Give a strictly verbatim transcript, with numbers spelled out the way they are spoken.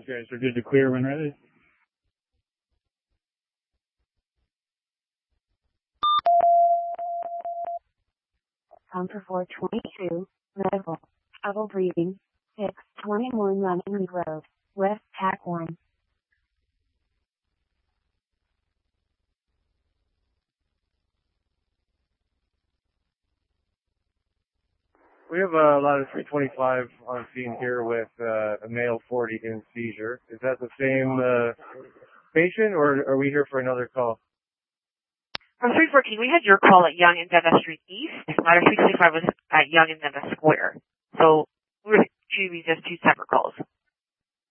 You guys are good to clear when ready. Counter four twenty-two, medical, trouble breathing, six twenty-one Running Road, West Tac one. We have a lot of three twenty-five on scene here with uh, a male forty in seizure. Is that the same uh, patient, or are we here for another call? From three fourteen, we had your call at Yonge and Dundas Street East. Matter three twenty-five was at Yonge and Dundas Square. So we were treating these as two separate calls.